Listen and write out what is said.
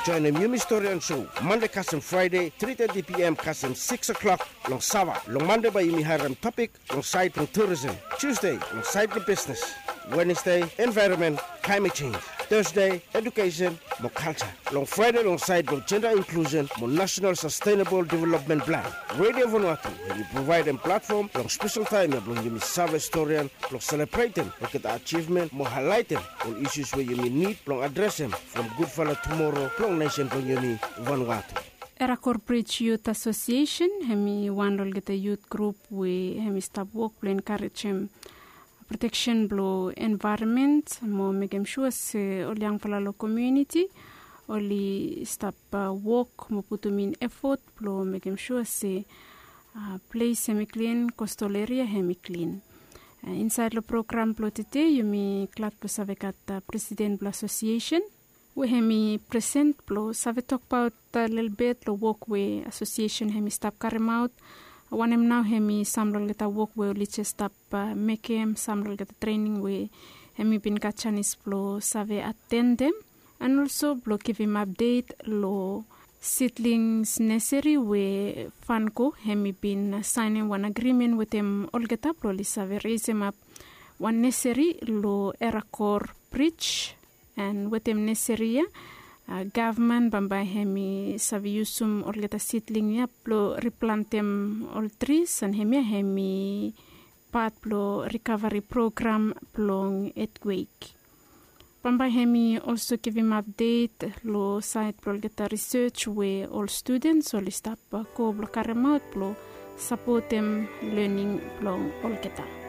Join the Yumi Historian Show Monday custom Friday 3:30 p.m. custom 6 o'clock long Sawa. Long Monday by Yumi Haram topic long side from tourism. Tuesday long side the business. Wednesday environment climate change. Thursday education more culture. Long Friday long side long gender inclusion more national sustainable development plan. Radio Vanuatu we provide a platform long special time long Yumi Sawa historian long celebrating look at the achievement more highlighting all issues where you need long address them from good fella tomorrow long nation long Yumi Vanuatu. Era Corporate Youth Association hemi one role get a youth group we hemi stop work to encourage him protection blow environment mo make sure se all young falalo community only stop work mo put in effort blow make sure se place semi clean coastal area hemi clean inside the program blow today you me clat ko savekat president blow association we hemi present blow save talk about a little bit the work we association hemi stop carry out one em now hemi samrol geta work we only just stop make him samrol geta training we hemi bin kachanis blow save attend them and also blow give him update lo seedlings necessary we fanco hemi been signing one agreement with them all get up lo save raise him up one necessary lo Eracor bridge and with them necessary government bamba hemi saviusum all get a seedling ya lo replant them all trees and hemi part lo recovery program plong earthquake bamba hemi also give him update lo site pro get a research where all students all stop ko blo karama lo support them learning plong all get